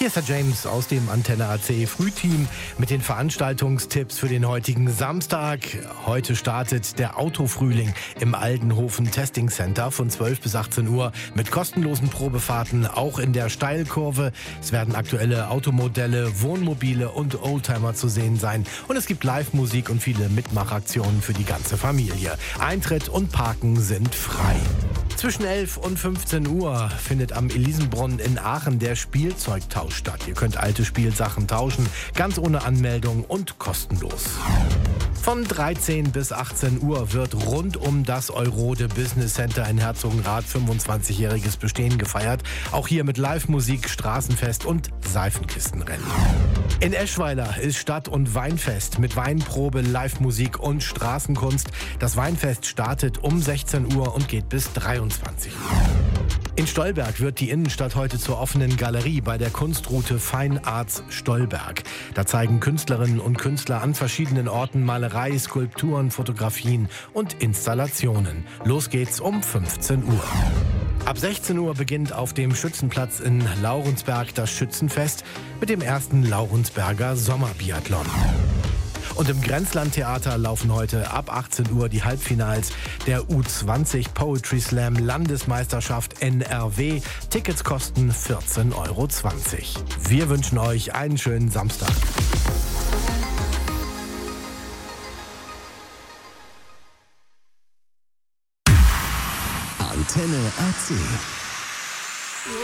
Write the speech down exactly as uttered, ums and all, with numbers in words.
Hier ist der James aus dem Antenne A C Frühteam mit den Veranstaltungstipps für den heutigen Samstag. Heute startet der Autofrühling im Aldenhofen Testing Center von zwölf bis achtzehn Uhr mit kostenlosen Probefahrten, auch in der Steilkurve. Es werden aktuelle Automodelle, Wohnmobile und Oldtimer zu sehen sein. Und es gibt Live-Musik und viele Mitmachaktionen für die ganze Familie. Eintritt und Parken sind frei. Zwischen elf und fünfzehn Uhr findet am Elisenbrunnen in Aachen der Spielzeugtausch statt. Ihr könnt alte Spielsachen tauschen, ganz ohne Anmeldung und kostenlos. Von dreizehn bis achtzehn Uhr wird rund um das Eurode Business Center in Herzogenrath fünfundzwanzigjähriges Bestehen gefeiert. Auch hier mit Live-Musik, Straßenfest und Seifenkistenrennen. In Eschweiler ist Stadt- und Weinfest mit Weinprobe, Live-Musik und Straßenkunst. Das Weinfest startet um sechzehn Uhr und geht bis dreiundzwanzig Uhr. In Stolberg wird die Innenstadt heute zur offenen Galerie bei der Kunstroute Fine Arts Stolberg. Da zeigen Künstlerinnen und Künstler an verschiedenen Orten Malerei, Skulpturen, Fotografien und Installationen. Los geht's um fünfzehn Uhr. Ab sechzehn Uhr beginnt auf dem Schützenplatz in Laurensberg das Schützenfest mit dem ersten Laurensberger Sommerbiathlon. Und im Grenzlandtheater laufen heute ab achtzehn Uhr die Halbfinals der U zwanzig Poetry Slam Landesmeisterschaft N R W. Tickets kosten vierzehn Euro zwanzig. Wir wünschen euch einen schönen Samstag. Antenne A C.